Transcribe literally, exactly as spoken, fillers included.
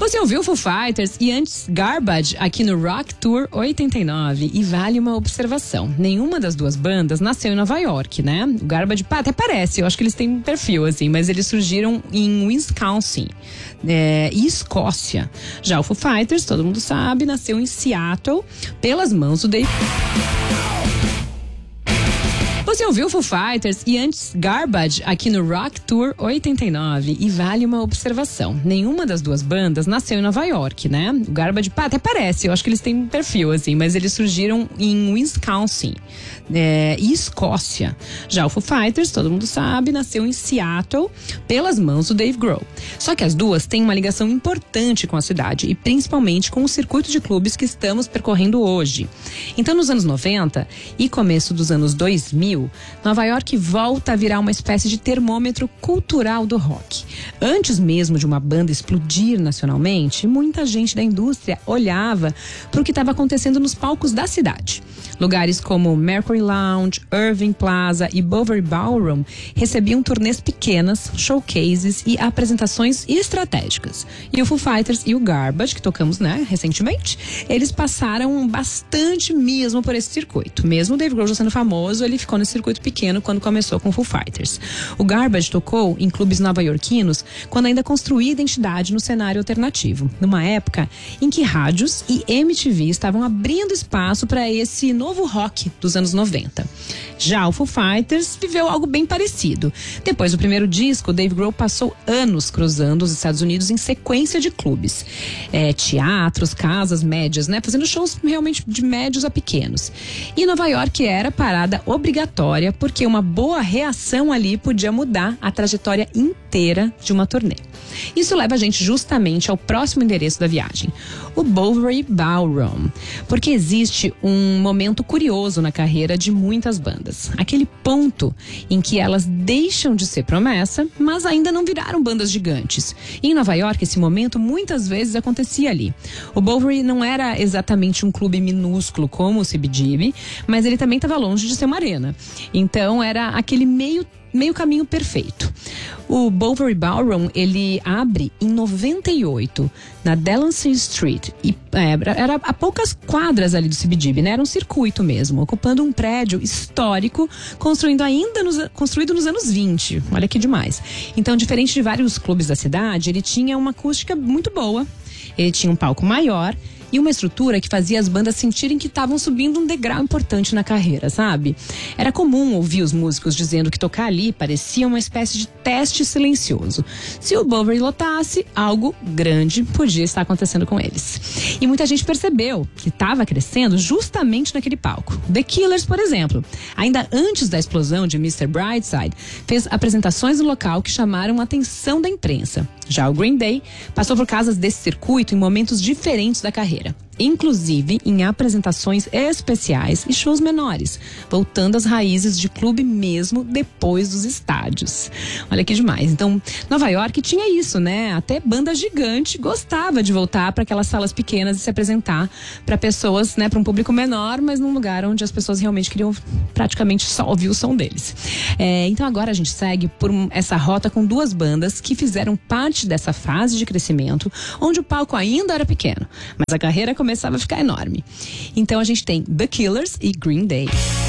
Você ouviu Foo Fighters e antes Garbage aqui no Rock Tour oitenta e nove. E vale uma observação: nenhuma das duas bandas nasceu em Nova York, né? O Garbage até parece, eu acho que eles têm um perfil assim, mas eles surgiram em Wisconsin é, e Escócia. Já o Foo Fighters, todo mundo sabe, nasceu em Seattle pelas mãos do Dave. Você ouviu Foo Fighters e antes Garbage aqui no Rock Tour oitenta e nove. E vale uma observação: nenhuma das duas bandas nasceu em Nova York, né? O Garbage até parece, eu acho que eles têm um perfil assim, mas eles surgiram em Wisconsin é, e Escócia. Já o Foo Fighters, todo mundo sabe, nasceu em Seattle pelas mãos do Dave Grohl. Só que as duas têm uma ligação importante com a cidade e principalmente com o circuito de clubes que estamos percorrendo hoje. Então, nos anos noventa e começo dos anos dois mil, Nova York volta a virar uma espécie de termômetro cultural do rock. Antes mesmo de uma banda explodir nacionalmente, muita gente da indústria olhava para o que estava acontecendo nos palcos da cidade. Lugares como Mercury Lounge, Irving Plaza e Bovary Ballroom recebiam turnês pequenas, showcases e apresentações estratégicas. E o Foo Fighters e o Garbage, que tocamos, né, recentemente, eles passaram bastante mesmo por esse circuito. Mesmo o Dave Grohl já sendo famoso, ele ficou nesse circuito pequeno quando começou com o Foo Fighters. O Garbage tocou em clubes nova-iorquinos quando ainda construía identidade no cenário alternativo, numa época em que rádios e M T V estavam abrindo espaço para esse novo rock dos anos noventa. Já o Foo Fighters viveu algo bem parecido. Depois do primeiro disco, Dave Grohl passou anos cruzando os Estados Unidos em sequência de clubes, é, teatros, casas médias, né, fazendo shows realmente de médios a pequenos. E Nova York era parada obrigatória, porque uma boa reação ali podia mudar a trajetória inteira de uma turnê. Isso leva a gente justamente ao próximo endereço da viagem, o Bovary Ballroom, porque existe um momento curioso na carreira de muitas bandas, aquele ponto em que elas deixam de ser promessa, mas ainda não viraram bandas gigantes. E em Nova York, esse momento muitas vezes acontecia ali. O Bovary não era exatamente um clube minúsculo como o C B G B, mas ele também estava longe de ser uma arena. Então era aquele meio meio caminho perfeito. O Bovary Ballroom, ele abre em noventa e oito, na Delancey Street, e é, era a poucas quadras ali do C B G B, né? Era um circuito mesmo, ocupando um prédio histórico, construindo ainda nos, construído nos anos vinte. Olha que demais. Então, diferente de vários clubes da cidade, ele tinha uma acústica muito boa, ele tinha um palco maior e uma estrutura que fazia as bandas sentirem que estavam subindo um degrau importante na carreira, sabe? Era comum ouvir os músicos dizendo que tocar ali parecia uma espécie de teste silencioso. Se o Bovary lotasse, algo grande podia estar acontecendo com eles. E muita gente percebeu que estava crescendo justamente naquele palco. The Killers, por exemplo, ainda antes da explosão de mister Brightside, fez apresentações no local que chamaram a atenção da imprensa. Já o Green Day passou por casas desse circuito em momentos diferentes da carreira, inclusive em apresentações especiais e shows menores, voltando às raízes de clube mesmo depois dos estádios. Olha que demais. Então, Nova York tinha isso, né? Até banda gigante gostava de voltar para aquelas salas pequenas e se apresentar para pessoas, né, para um público menor, mas num lugar onde as pessoas realmente queriam praticamente só ouvir o som deles. É, então agora a gente segue por essa rota com duas bandas que fizeram parte dessa fase de crescimento, onde o palco ainda era pequeno, mas a carreira começava a ficar enorme. Então a gente tem The Killers e Green Day.